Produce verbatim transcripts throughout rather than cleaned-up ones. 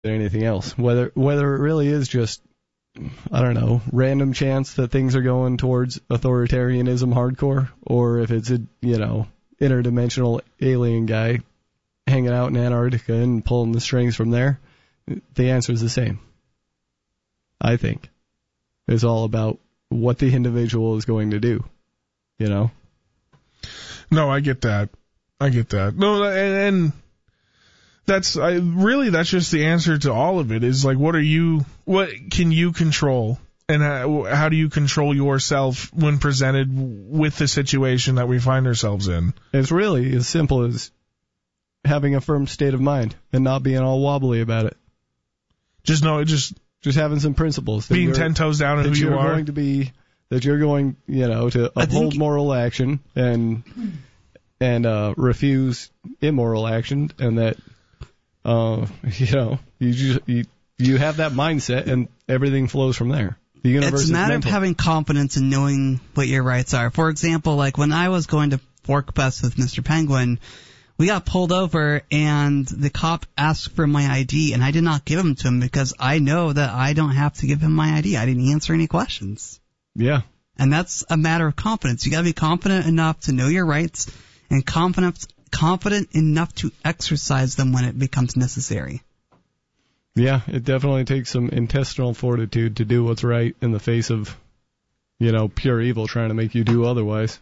than anything else. Whether whether it really is just, I don't know, random chance that things are going towards authoritarianism hardcore, or if it's a, you know, interdimensional alien guy hanging out in Antarctica and pulling the strings from there, the answer is the same. I think it's all about what the individual is going to do, you know? No, I get that. I get that. No, and, and that's I really that's just the answer to all of it is like, what are you, what can you control, and how, how do you control yourself when presented with the situation that we find ourselves in? It's really as simple as having a firm state of mind and not being all wobbly about it. Just know it. Just just having some principles. Being ten toes down in who you are. Going to be that you're going, you know, to uphold moral action and and uh, refuse immoral action, and that uh, you know you just you, you have that mindset, and everything flows from there. The universe it's a matter is mental. of having confidence in knowing what your rights are. For example, like when I was going to Fork Bus with Mister Penguin, we got pulled over, and the cop asked for my I D, and I did not give him to him because I know that I don't have to give him my I D. I didn't answer any questions. Yeah. And that's a matter of confidence. You got to be confident enough to know your rights and confident confident enough to exercise them when it becomes necessary. Yeah, it definitely takes some intestinal fortitude to do what's right in the face of, you know, pure evil trying to make you do otherwise.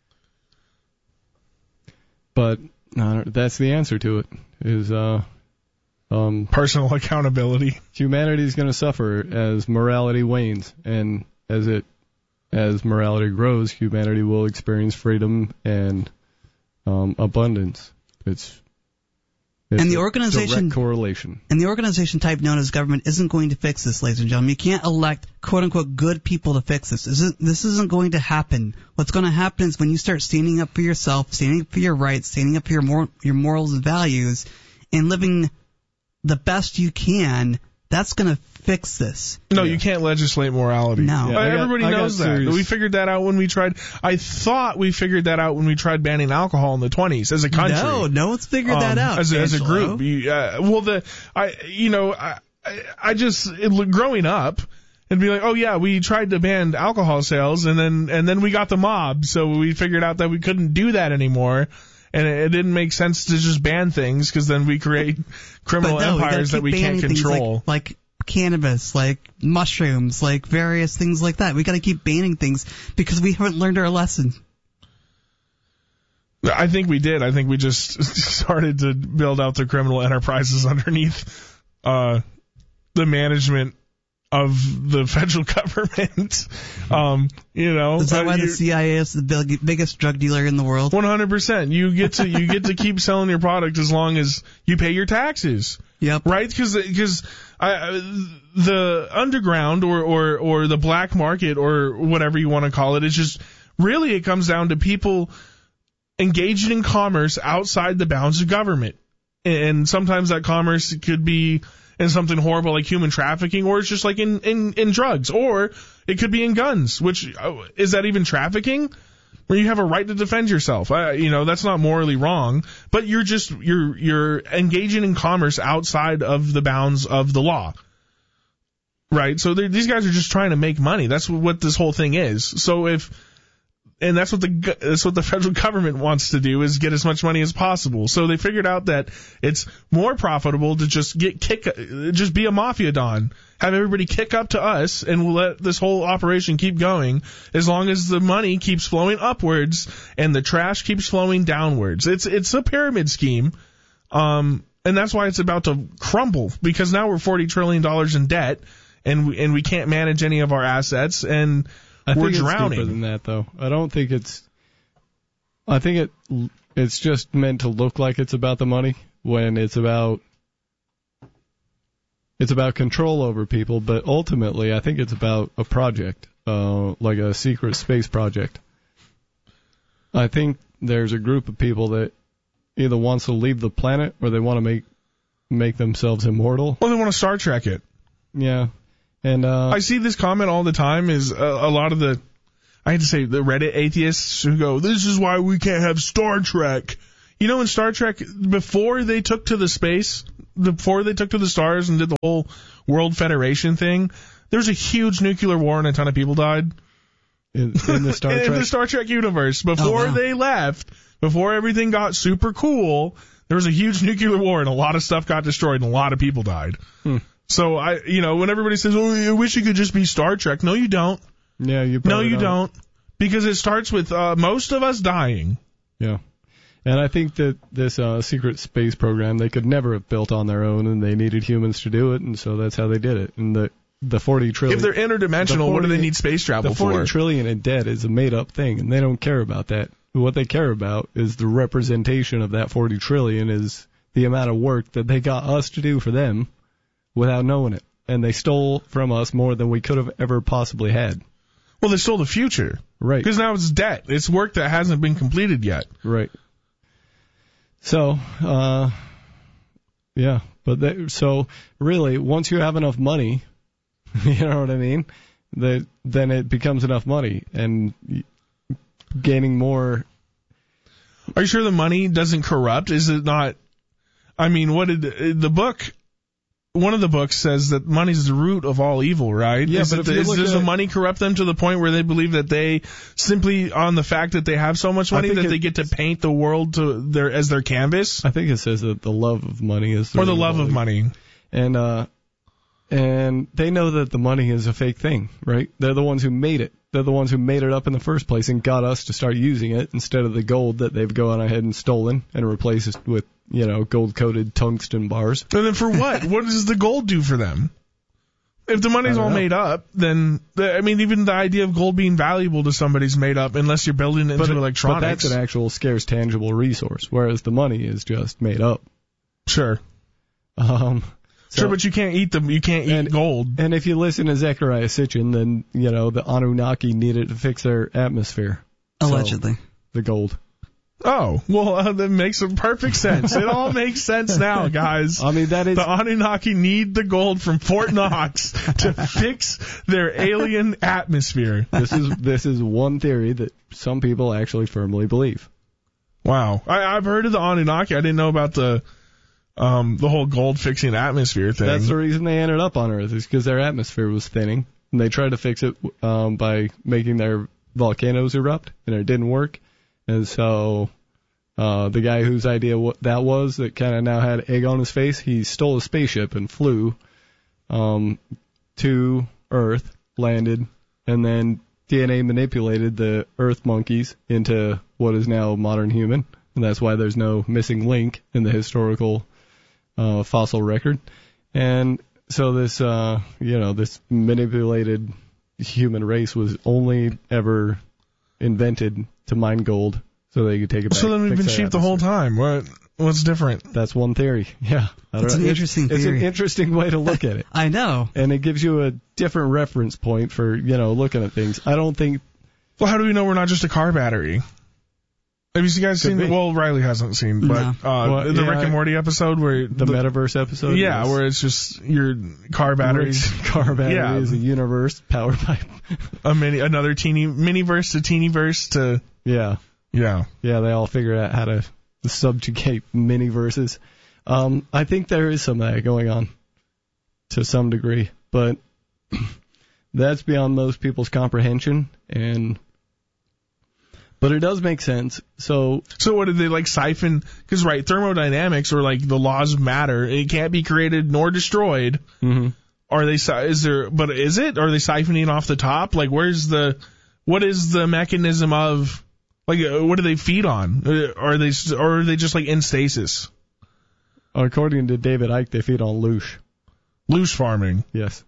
But uh, that's the answer to it, is uh, um, personal accountability. Humanity's going to suffer as morality wanes, and as it as morality grows, humanity will experience freedom and um, abundance. It's It's and the organization direct correlation. And the organization type known as government isn't going to fix this, ladies and gentlemen. You can't elect quote unquote good people to fix this. This isn't, this isn't going to happen. What's going to happen is when you start standing up for yourself, standing up for your rights, standing up for your mor- your morals and values, and living the best you can, that's going to fix this. No, yeah. You can't legislate morality. No. Yeah, Everybody got, knows that. serious. We figured that out when we tried, I thought we figured that out when we tried banning alcohol in the twenties as a country. No, no one's figured um, that out. As a, as a Angelo. group. You, uh, well, the, I, you know, I, I just, it, growing up, it'd be like, oh yeah, we tried to ban alcohol sales, and then, and then we got the mob, so we figured out that we couldn't do that anymore. And it, it didn't make sense to just ban things, because then we create criminal no, empires we that we can't control. Like, like cannabis, like mushrooms, like various things like that. We got to keep banning things because we haven't learned our lesson. I think we did. I think we just started to build out the criminal enterprises underneath uh, the management of the federal government. um, you know, is that uh, why you, the C I A is the big, biggest drug dealer in the world? one hundred percent. You get to you get to keep selling your product as long as you pay your taxes. Yep. Right? Because because the underground or, or or the black market or whatever you want to call it, it's just really it comes down to people engaging in commerce outside the bounds of government, and sometimes that commerce could be in something horrible like human trafficking, or it's just like in, in, in drugs, or it could be in guns, which, uh, is that even trafficking? Where you have a right to defend yourself. Uh, you know, that's not morally wrong, but you're just, you're, you're engaging in commerce outside of the bounds of the law. Right? So these guys are just trying to make money. That's what this whole thing is. So if, and that's what the that's what the federal government wants to do, is get as much money as possible. So they figured out that it's more profitable to just get kick, just be a mafia don, have everybody kick up to us, and we'll let this whole operation keep going as long as the money keeps flowing upwards and the trash keeps flowing downwards. It's it's a pyramid scheme, um, and that's why it's about to crumble, because now we're forty trillion dollars in debt, and we, and we can't manage any of our assets, and I we're think drowning. It's deeper than that, though. I don't think it's. I think it. It's just meant to look like it's about the money when it's about. It's about control over people, but ultimately, I think it's about a project, uh, like a secret space project. I think there's a group of people that either wants to leave the planet or they want to make make themselves immortal. Well, they want to Star Trek it. Yeah. And uh, I see this comment all the time, is a, a lot of the, I hate to say, the Reddit atheists who go, this is why we can't have Star Trek. You know, in Star Trek, before they took to the space, before they took to the stars and did the whole World Federation thing, there was a huge nuclear war and a ton of people died. In, in the Star Trek? In the Star Trek universe. Before oh, wow. they left, before everything got super cool, there was a huge nuclear war and a lot of stuff got destroyed and a lot of people died. Hmm. So, I, you know, when everybody says, oh, I wish you could just be Star Trek. No, you don't. Yeah, you No, you don't. don't. Because it starts with uh, most of us dying. Yeah. And I think that this uh, secret space program, they could never have built on their own, and they needed humans to do it, and so that's how they did it. And the the forty trillion. If they're interdimensional, the forty, what do they need space travel the forty for? trillion in debt is a made-up thing, and they don't care about that. What they care about is the representation of that forty trillion is the amount of work that they got us to do for them without knowing it. And they stole from us more than we could have ever possibly had. Well, they stole the future. Right. Because now it's debt. It's work that hasn't been completed yet. Right. So, uh, yeah, but they, so really, once you have enough money, you know what I mean, that then it becomes enough money, and gaining more. Are you sure the money doesn't corrupt? Is it not? I mean, what did the book? One of the books says that money's the root of all evil, right? Yeah, is but it, if you is, look does at, the money corrupt them to the point where they believe that they simply on the fact that they have so much money that it, they get to paint the world to their as their canvas? I think it says that the love of money is the or the love of money, and uh, and they know that the money is a fake thing, right? They're the ones who made it. They're the ones who made it up in the first place and got us to start using it instead of the gold that they've gone ahead and stolen and replaced it with, you know, gold-coated tungsten bars. And then for what? What does the gold do for them? If the money's all know. made up, then, the, I mean, even the idea of gold being valuable to somebody's made up unless you're building it but into it, electronics. But that's an actual scarce, tangible resource, whereas the money is just made up. Sure. Um, so, sure, but you can't eat them. You can't eat and, gold. And if you listen to Zecharia Sitchin, then, you know, the Anunnaki needed to fix their atmosphere. Allegedly. So, the gold. Oh, well, uh, that makes perfect sense. It all makes sense now, guys. I mean, that is... The Anunnaki need the gold from Fort Knox to fix their alien atmosphere. This is this is one theory that some people actually firmly believe. Wow. I, I've heard of the Anunnaki. I didn't know about the um, the whole gold fixing atmosphere thing. That's the reason they ended up on Earth, is because their atmosphere was thinning. And they tried to fix it um, by making their volcanoes erupt, and it didn't work. And so uh, the guy whose idea what that was, that kind of now had egg on his face, he stole a spaceship and flew um, to Earth, landed, and then D N A manipulated the Earth monkeys into what is now modern human. And that's why there's no missing link in the historical uh, fossil record. And so this, uh, you know, this manipulated human race was only ever invented to mine gold so they could take it back. So then we've fix been their sheep the whole time. What What's different? That's one theory. Yeah. I don't It's know. an interesting it's, theory. It's an interesting way to look at it. I know. And it gives you a different reference point for, you know, looking at things. I don't think... Well, how do we know we're not just a car battery? Have you guys Could seen? be. Well, Riley hasn't seen, but No. uh, Well, the yeah, Rick and Morty episode where The, metaverse episode? yeah, yes. where it's just your car batteries, Rick's car battery Yeah. is a universe powered by... a mini, another teeny miniverse to teenyverse to yeah. yeah. Yeah, they all figured out how to subjugate mini-verses. Um, I think there is some of that going on to some degree, but that's beyond most people's comprehension. And but it does make sense. So, So what did they like siphon? Because right, thermodynamics or like the laws of matter, it can't be created nor destroyed. mm-hmm. Are they? si- Is there? But is it? Are they siphoning off the top? Like, where's the? What is the mechanism of? Like, uh, what do they feed on? Uh, Are they? Or are they just like in stasis? according to David Icke, they feed on loosh. Loose farming. Yes,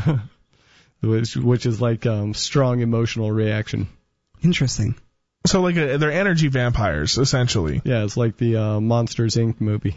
which which is like um, strong emotional reaction. Interesting. So like a, they're energy vampires essentially. Yeah, it's like the uh, Monsters Incorporated movie.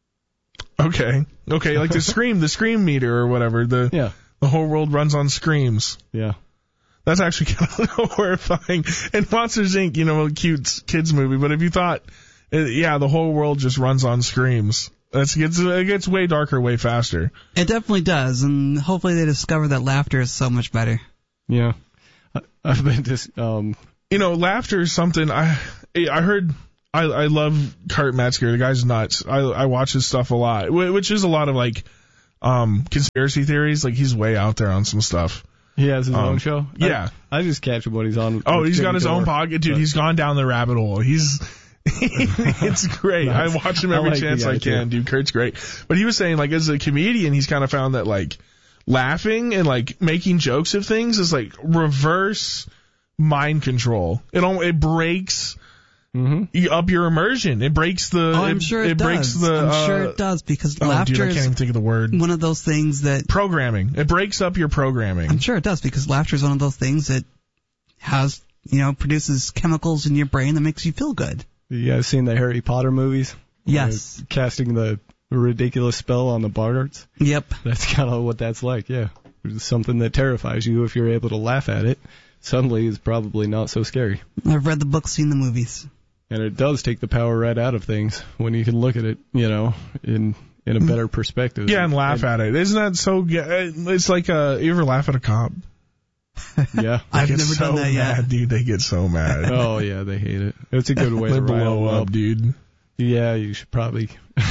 Okay. Okay, like the scream, the scream meter or whatever. The Yeah, the whole world runs on screams. yeah. That's actually kind of horrifying. And Monsters Incorporated, you know, a cute kids movie. But if you thought, uh, yeah, the whole world just runs on screams. That's gets it gets way darker, way faster. It definitely does, and hopefully they discover that laughter is so much better. Yeah, I, I've been just um. You know, laughter is something I I heard I I love Kurt Metzger. The guy's nuts. I I watch his stuff a lot, which is a lot of like um conspiracy theories. Like he's way out there on some stuff. He has his Um, own show? yeah. I, I just catch him when he's on. Oh, with he's Jimmy got his own Dore, podcast, dude. but- He's gone down the rabbit hole. He's it's great. I Nice. watch him I every like the chance guy, I can, too. dude. Kurt's great. But he was saying, like, as a comedian, he's kind of found that, like, laughing and, like, making jokes of things is, like, reverse mind control. It all, it breaks Mhm. you up your immersion. It breaks the. Oh, I'm it, sure it, it does. breaks the. I'm uh, sure it does because Oh, laughter dude, I can't is even think of the word. one of those things that Programming. It breaks up your programming. I'm sure it does because laughter is one of those things that has, you know, produces chemicals in your brain that makes you feel good. You guys seen the Harry Potter movies? Yes. Uh, casting the ridiculous spell on the Boggarts? Yep. That's kind of what that's like, yeah. It's something that terrifies you. If you're able to laugh at it, suddenly it's probably not so scary. I've read the books, seen the movies. And it does take the power right out of things when you can look at it, you know, in in a better perspective. Yeah, and laugh at it. Isn't that so? g- It's like, uh, you ever laugh at a cop? Yeah. I've They get never so done that yet. mad, dude. They get so mad. Oh, yeah, they hate it. It's a good way They to rile blow them up, dude. Yeah, you should probably.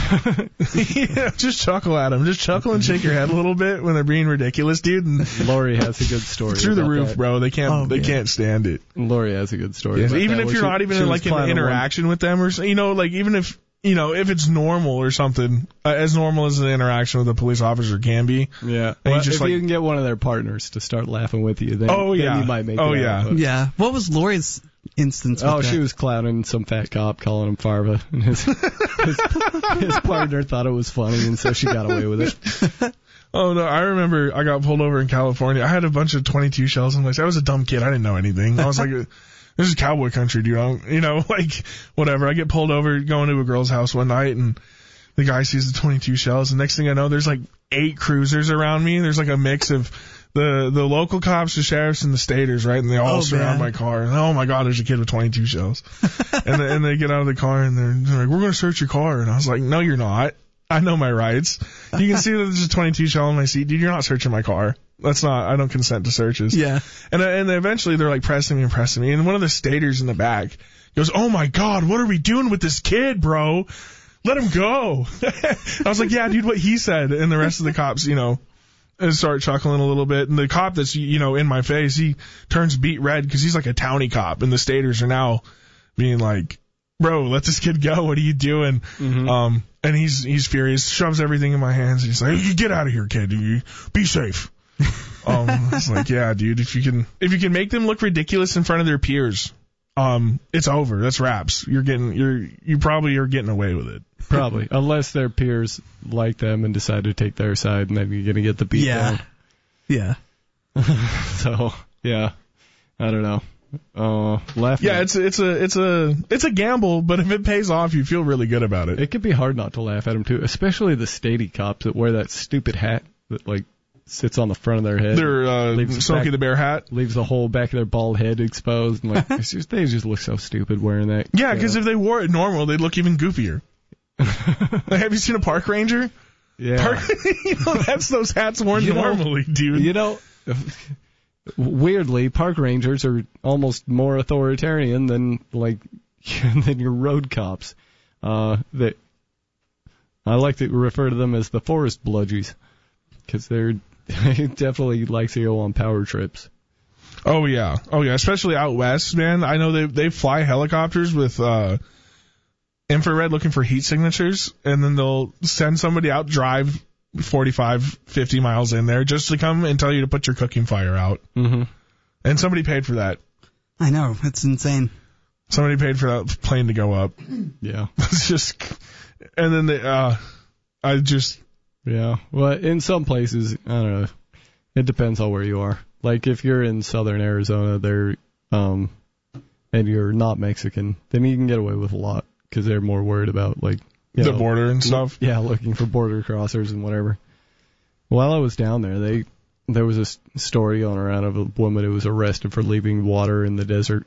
Yeah, just chuckle at them. Just chuckle and shake your head a little bit when they're being ridiculous, dude. And Lori has a good story. through the about roof, that. bro. They can't. Oh, they yeah. can't stand it. Lori has a good story. Yes, about even that, if where you're she- not even she in was like an climbing one- interaction with them or so- you know, like even if you know if it's normal or something, uh, as normal as an interaction with a police officer can be. Yeah. And you Well, just, if like- you can get one of their partners to start laughing with you, then, Oh, then yeah. you might make Oh, it yeah. out, but- Yeah. What was Lori's instance with Oh, that? she was clowning some fat cop, calling him Farva, and his, his his partner thought it was funny, and so she got away with it. Oh no, I remember I got pulled over in California. I had a bunch of twenty-two shells in my. I was a dumb kid. I didn't know anything. I was like, this is cowboy country, dude. I'm, you know, like whatever. I get pulled over going to a girl's house one night, and the guy sees the twenty-two shells, and next thing I know, there's like eight cruisers around me. There's like a mix of the the local cops, the sheriffs, and the staters, right? And they all Oh, surround man. my car. And oh my god, there's a kid with twenty-two shells. and they, and they get out of the car and they're, they're like, we're gonna search your car. And I was like, no, you're not. I know my rights. You can see that there's a twenty-two shell in my seat, dude. You're not searching my car. That's not. I don't consent to searches. Yeah. And and eventually they're like pressing me and pressing me, and one of the staters in the back goes, "Oh my god, what are we doing with this kid, bro? Let him go." I was like, "Yeah, dude, what he said." And the rest of the cops, you know, start chuckling a little bit. And the cop that's you know in my face, he turns beet red because he's like a townie cop, and the staters are now being like, "Bro, let this kid go. What are you doing?" Mm-hmm. Um, and he's he's furious, shoves everything in my hands, and he's like, "You get out of here, kid. You be safe." um, it's like, yeah, dude, if you can, if you can make them look ridiculous in front of their peers, um, it's over. That's wraps. You're getting, you're, you probably are getting away with it. Probably, unless their peers like them and decide to take their side, and then you're gonna get the beat Yeah. Yeah. down. So, yeah, I don't know. Uh, laughing. Yeah, it's it's a it's a it's a gamble, but if it pays off, you feel really good about it. It could be hard not to laugh at them too, especially the statey cops that wear that stupid hat that like sits on the front of their head. They're uh, Leaves Smokey back- the Bear hat. leaves the whole back of their bald head exposed, and like it's just, they just look so stupid wearing that. Yeah, because you if they wore it normal, they'd look even goofier. Like, have you seen a park ranger? know? yeah. Park, you know, that's those hats worn You know- normally, dude. You know, weirdly, park rangers are almost more authoritarian than like than your road cops. Uh, that I like to refer to them as the forest bludgies because they're they definitely like to go on power trips. Oh yeah, oh yeah, especially out west, man. I know they they fly helicopters with uh, infrared looking for heat signatures, and then they'll send somebody out drive forty-five, fifty miles in there just to come and tell you to put your cooking fire out. Mm-hmm. And somebody paid for that. I know. It's insane. Somebody paid for that plane to go up. Yeah, It's just, and then they, uh, I just, yeah. Well, in some places, I don't know. It depends on where you are. Like if you're in southern Arizona, they're um, and you're not Mexican, then you can get away with a lot because they're more worried about like you the know, border and stuff. Yeah, looking for border crossers and whatever. While I was down there, they there was a s- story going around of a woman who was arrested for leaving water in the desert.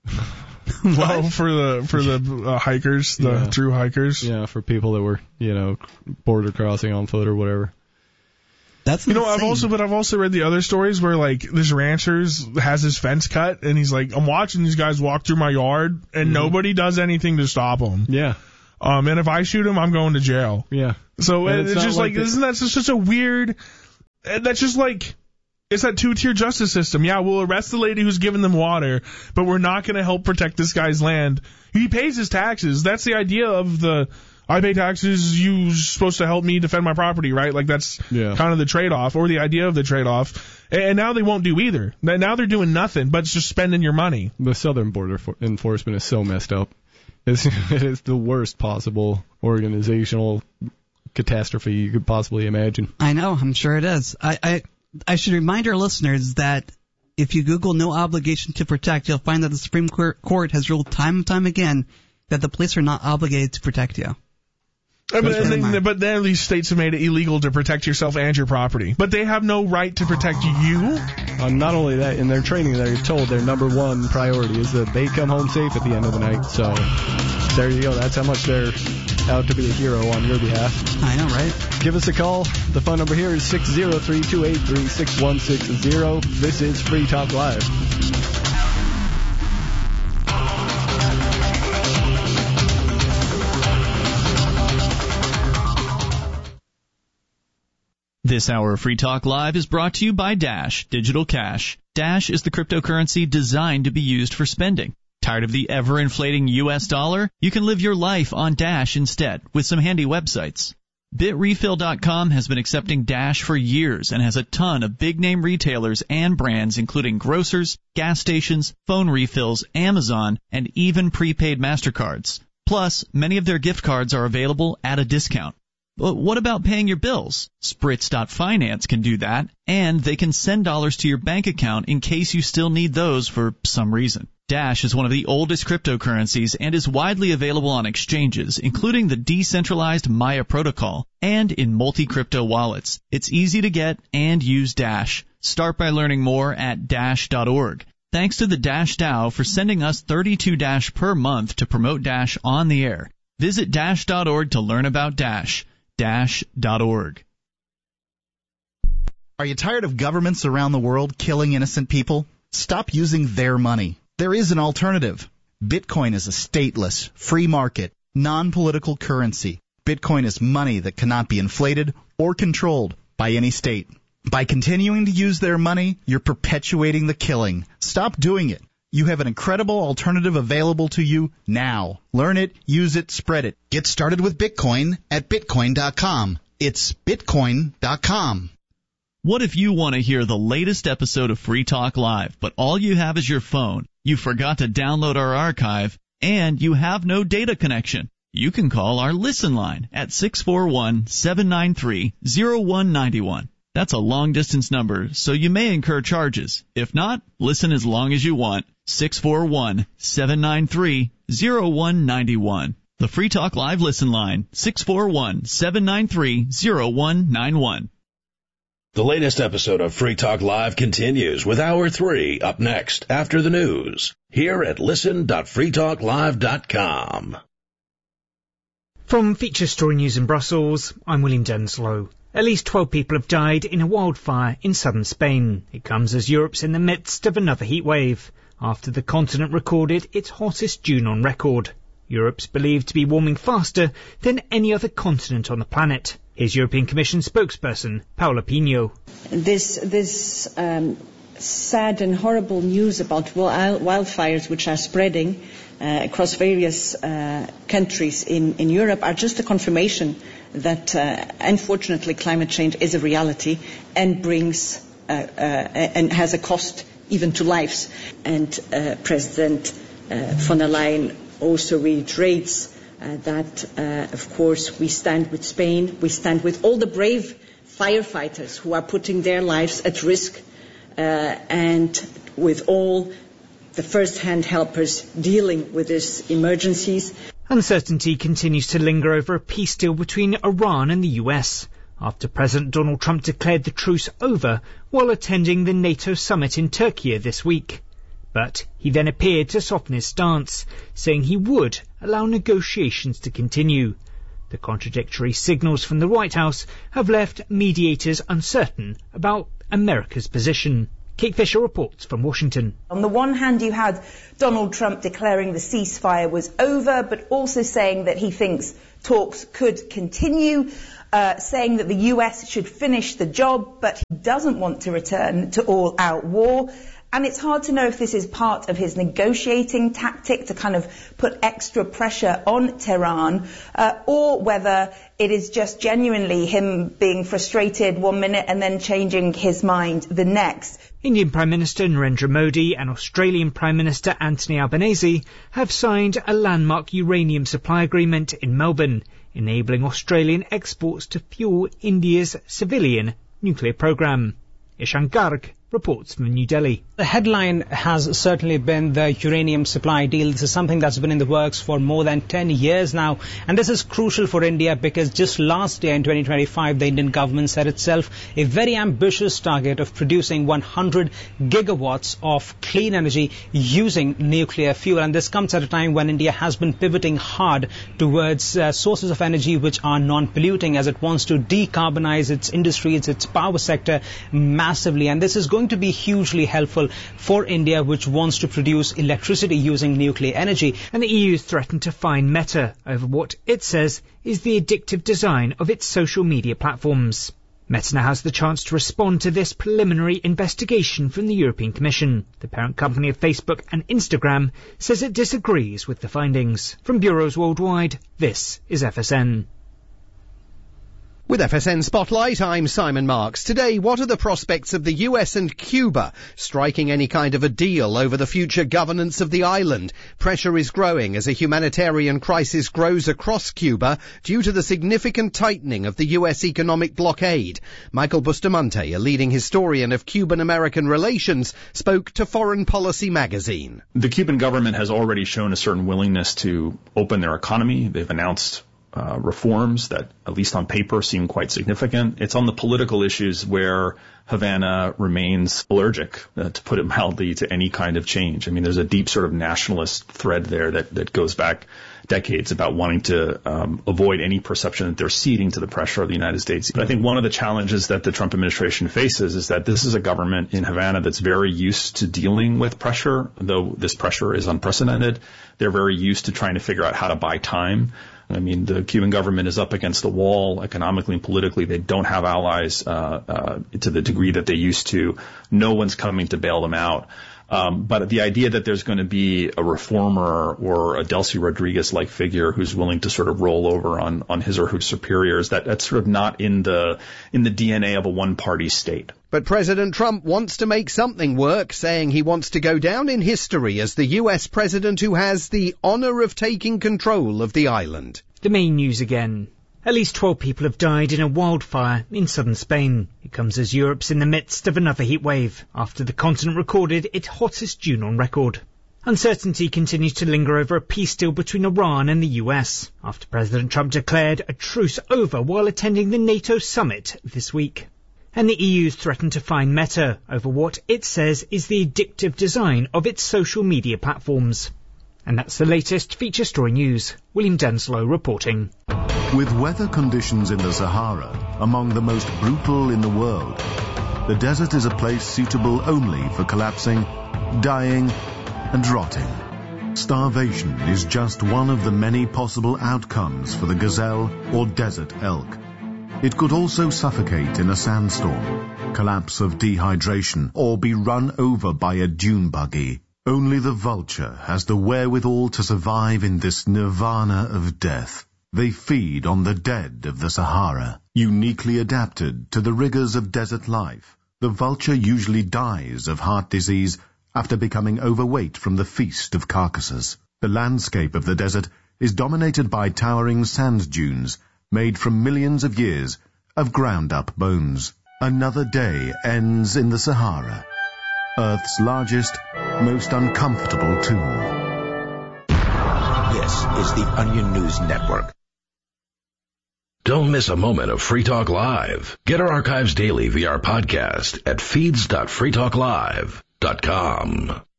Oh, for the for the uh, hikers, the Yeah. true hikers. Yeah, for people that were you know border crossing on foot or whatever. That's You know, insane. I've also, but I've also read the other stories where, like, this rancher's has his fence cut, and he's like, I'm watching these guys walk through my yard, and Mm-hmm. nobody does anything to stop them. Yeah. Um, and if I shoot him, I'm going to jail. Yeah. So And it's, it's not just like like, the- isn't that just such a weird, uh, that's just like, it's that two-tier justice system. Yeah, we'll arrest the lady who's giving them water, but we're not going to help protect this guy's land. He pays his taxes. That's the idea of the, I pay taxes, you're supposed to help me defend my property, right? Like, that's Yeah. kind of the trade-off, or the idea of the trade-off. And, and now they won't do either. Now they're doing nothing, but it's just spending your money. The Southern Border for- Enforcement is so messed up. It's, it is the worst possible organizational catastrophe you could possibly imagine. I know, I'm sure it is. I, I I should remind our listeners that if you Google no obligation to protect, you'll find that the Supreme Court has ruled time and time again that the police are not obligated to protect you. Uh, But, That's and very then, minor. but then these states have made it illegal to protect yourself and your property. But they have no right to protect you. Uh, not only that, in their training, they're told their number one priority is that they come home safe at the end of the night. So there you go. That's how much they're out to be a hero on your behalf. I know, right? Give us a call. The phone number here is six oh three, two eight three, six one six zero. This is Free Talk Live. This hour of Free Talk Live is brought to you by Dash Digital Cash. Dash is the cryptocurrency designed to be used for spending. Tired of the ever-inflating U S dollar? You can live your life on Dash instead with some handy websites. Bit Refill dot com has been accepting Dash for years and has a ton of big-name retailers and brands including grocers, gas stations, phone refills, Amazon, and even prepaid MasterCards. Plus, many of their gift cards are available at a discount. But what about paying your bills? Spritz dot Finance can do that, and they can send dollars to your bank account in case you still need those for some reason. Dash is one of the oldest cryptocurrencies and is widely available on exchanges, including the decentralized Maya protocol, and in multi-crypto wallets. It's easy to get and use Dash. Start by learning more at dash dot org. Thanks to the Dash DAO for sending us thirty-two Dash per month to promote Dash on the air. Visit dash dot org to learn about Dash. dash dot org. Are you tired of governments around the world killing innocent people? Stop using their money. There is an alternative. Bitcoin is a stateless, free market, non-political currency. Bitcoin is money that cannot be inflated or controlled by any state. By continuing to use their money, you're perpetuating the killing. Stop doing it. You have an incredible alternative available to you now. Learn it, use it, spread it. Get started with Bitcoin at bitcoin dot com. It's bitcoin dot com. What if you want to hear the latest episode of Free Talk Live, but all you have is your phone, you forgot to download our archive, and you have no data connection? You can call our Listen line at six four one, seven nine three, zero one nine one. That's a long-distance number, so you may incur charges. If not, listen as long as you want. six four one, seven nine three, zero one nine one. The Free Talk Live Listen line, six four one, seven nine three, zero one nine one. The latest episode of Free Talk Live continues with Hour three up next after the news here at listen dot free talk live dot com. From Feature Story News in Brussels, I'm William Denslow. At least twelve people have died in a wildfire in southern Spain. It comes as Europe's in the midst of another heat wave, after the continent recorded its hottest June on record. Europe's believed to be warming faster than any other continent on the planet. Here's European Commission spokesperson Paula Pino. This, this um, sad and horrible news about wild, wildfires which are spreading uh, across various uh, countries in, in Europe are just a confirmation that uh, unfortunately climate change is a reality and brings uh, uh, and has a cost even to lives. And uh, President uh, von der Leyen also reiterates uh, that, uh, of course, we stand with Spain, we stand with all the brave firefighters who are putting their lives at risk, uh, and with all the first-hand helpers dealing with these emergencies. Uncertainty continues to linger over a peace deal between Iran and the U S after President Donald Trump declared the truce over while attending the NATO summit in Turkey this week. But he then appeared to soften his stance, saying he would allow negotiations to continue. The contradictory signals from the White House have left mediators uncertain about America's position. Kate Fisher reports from Washington. On the one hand, you had Donald Trump declaring the ceasefire was over, but also saying that he thinks talks could continue, uh, saying that the U S should finish the job, but he doesn't want to return to all-out war. And it's hard to know if this is part of his negotiating tactic to kind of put extra pressure on Tehran, uh, or whether it is just genuinely him being frustrated one minute and then changing his mind the next. Indian Prime Minister Narendra Modi and Australian Prime Minister Anthony Albanese have signed a landmark uranium supply agreement in Melbourne, enabling Australian exports to fuel India's civilian nuclear program. Ishan Garg reports from New Delhi. The headline has certainly been the uranium supply deal. This is something that's been in the works for more than ten years now. And this is crucial for India because just last year in twenty twenty-five, the Indian government set itself a very ambitious target of producing one hundred gigawatts of clean energy using nuclear fuel. And this comes at a time when India has been pivoting hard towards uh, sources of energy which are non-polluting as it wants to decarbonize its industries, its power sector massively. And this is going to be hugely helpful for India, which wants to produce electricity using nuclear energy. And the E U threatened to fine Meta over what it says is the addictive design of its social media platforms. Meta now has the chance to respond to this preliminary investigation from the European Commission. The parent company of Facebook and Instagram says it disagrees with the findings. From bureaus worldwide, this is F S N. With F S N Spotlight, I'm Simon Marks. Today, what are the prospects of the U S and Cuba striking any kind of a deal over the future governance of the island? Pressure is growing as a humanitarian crisis grows across Cuba due to the significant tightening of the U S economic blockade. Michael Bustamante, a leading historian of Cuban-American relations, spoke to Foreign Policy magazine. The Cuban government has already shown a certain willingness to open their economy. They've announced Uh, reforms that, at least on paper, seem quite significant. It's on the political issues where Havana remains allergic, uh, to put it mildly, to any kind of change. I mean, there's a deep sort of nationalist thread there that, that goes back decades about wanting to um, avoid any perception that they're ceding to the pressure of the United States. But I think one of the challenges that the Trump administration faces is that this is a government in Havana that's very used to dealing with pressure, though this pressure is unprecedented. They're very used to trying to figure out how to buy time. I mean, the Cuban government is up against the wall economically and politically. They don't have allies uh, uh, to the degree that they used to. No one's coming to bail them out. Um, but the idea that there's going to be a reformer or a Delcy Rodriguez-like figure who's willing to sort of roll over on, on his or her superiors, that, that's sort of not in the in the D N A of a one-party state. But President Trump wants to make something work, saying he wants to go down in history as the U S president who has the honor of taking control of the island. The main news again. At least twelve people have died in a wildfire in southern Spain. It comes as Europe's in the midst of another heat wave, after the continent recorded its hottest June on record. Uncertainty continues to linger over a peace deal between Iran and the U S, after President Trump declared a truce over while attending the NATO summit this week. And the E U's threatened to fine Meta over what it says is the addictive design of its social media platforms. And that's the latest feature story news. William Denslow reporting. With weather conditions in the Sahara among the most brutal in the world, the desert is a place suitable only for collapsing, dying, and rotting. Starvation is just one of the many possible outcomes for the gazelle or desert elk. It could also suffocate in a sandstorm, collapse of dehydration, or be run over by a dune buggy. Only the vulture has the wherewithal to survive in this nirvana of death. They feed on the dead of the Sahara. Uniquely adapted to the rigors of desert life, the vulture usually dies of heart disease after becoming overweight from the feast of carcasses. The landscape of the desert is dominated by towering sand dunes made from millions of years of ground-up bones. Another day ends in the Sahara, Earth's largest, most uncomfortable tomb. This is the Onion News Network. Don't miss a moment of Free Talk Live. Get our archives daily via our podcast at feeds dot free talk live dot com.